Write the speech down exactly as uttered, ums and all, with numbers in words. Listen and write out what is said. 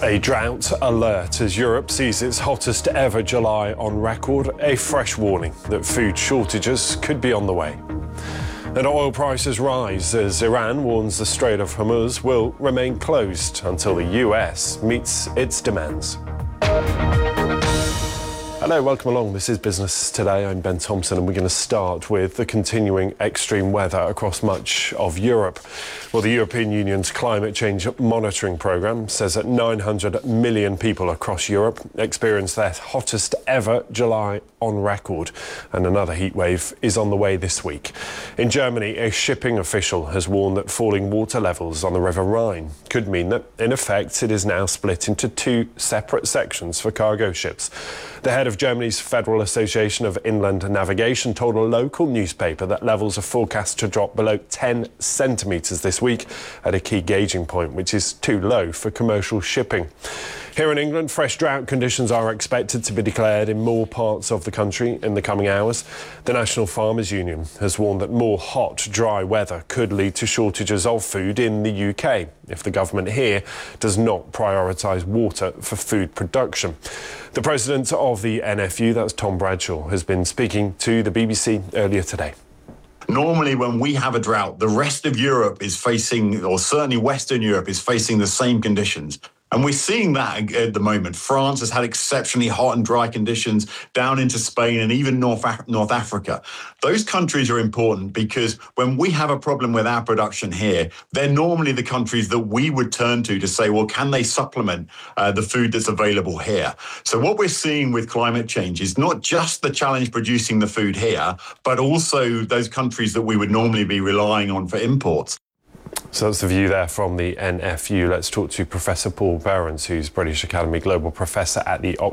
A drought alert as Europe sees its hottest ever July on record, a fresh warning that food shortages could be on the way. And oil prices rise as Iran warns the Strait of Hormuz will remain closed until the U S meets its demands. Hello, welcome along. This is Business Today. I'm Ben Thompson, and we're going to start with the continuing extreme weather across much of Europe. Well, the European Union's climate change monitoring programme says that nine hundred million people across Europe experienced their hottest ever July on record, and another heatwave is on the way this week. In Germany, a shipping official has warned that falling water levels on the River Rhine could mean that, in effect, it is now split into two separate sections for cargo ships. The head of Germany's Federal Association of Inland Navigation told a local newspaper that levels are forecast to drop below ten centimetres this week at a key gauging point, which is too low for commercial shipping. Here in England, fresh drought conditions are expected to be declared in more parts of the country in the coming hours. The National Farmers Union has warned that more hot, dry weather could lead to shortages of food in the U K if the government here does not prioritise water for food production. The president of the N F U, that's Tom Bradshaw, has been speaking to the B B C earlier today. Normally, when we have a drought, the rest of Europe is facing, or certainly Western Europe is facing the same conditions. And we're seeing that at the moment. France has had exceptionally hot and dry conditions down into Spain and even North, Af- North Africa. Those countries are important because when we have a problem with our production here, they're normally the countries that we would turn to to say, well, can they supplement uh, the food that's available here? So what we're seeing with climate change is not just the challenge producing the food here, but also those countries that we would normally be relying on for imports. So that's the view there from the N F U. Let's talk to Professor Paul Behrens, who's British Academy Global Professor at the